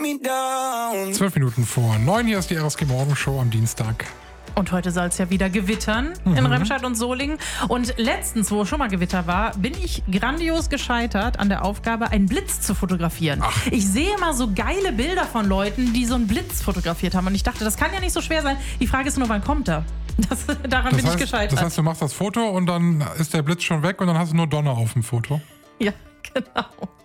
12 Minuten vor 9, hier ist die RSG Morgenshow am Dienstag. Und heute soll es ja wieder gewittern in Remscheid und Solingen. Und letztens, wo schon mal Gewitter war, bin ich grandios gescheitert an der Aufgabe, einen Blitz zu fotografieren. Ach. Ich sehe immer so geile Bilder von Leuten, die so einen Blitz fotografiert haben. Und ich dachte, das kann ja nicht so schwer sein. Die Frage ist nur, wann kommt er? Daran bin ich gescheitert. Das heißt, du machst das Foto und dann ist der Blitz schon weg und dann hast du nur Donner auf dem Foto? Ja, genau.